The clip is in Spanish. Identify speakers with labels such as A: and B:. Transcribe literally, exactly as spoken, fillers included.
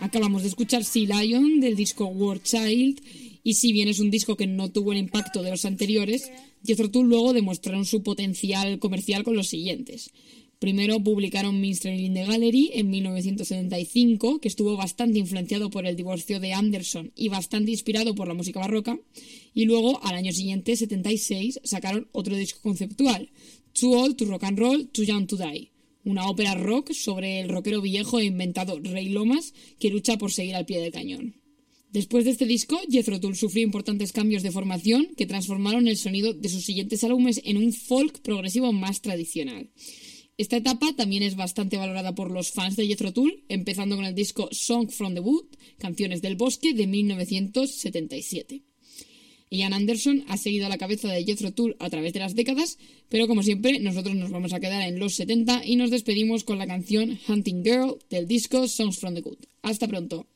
A: Acabamos de escuchar Sea Lion del disco War Child, y si bien es un disco que no tuvo el impacto de los anteriores, Jethro Tull luego demostraron su potencial comercial con los siguientes. Primero publicaron Minstrel in the Gallery en mil novecientos setenta y cinco, que estuvo bastante influenciado por el divorcio de Anderson y bastante inspirado por la música barroca. Y luego, al año siguiente, setenta y seis, sacaron otro disco conceptual, Too Old to Rock and Roll, Too Young to Die, una ópera rock sobre el rockero viejo e inventado Ray Lomas que lucha por seguir al pie del cañón. Después de este disco, Jethro Tull sufrió importantes cambios de formación que transformaron el sonido de sus siguientes álbumes en un folk progresivo más tradicional. Esta etapa también es bastante valorada por los fans de Jethro Tull, empezando con el disco Song from the Wood, Canciones del Bosque, de mil novecientos setenta y siete. Ian Anderson ha seguido a la cabeza de Jethro Tull a través de las décadas, pero como siempre nosotros nos vamos a quedar en los setenta y nos despedimos con la canción Hunting Girl del disco Songs from the Wood. Hasta pronto.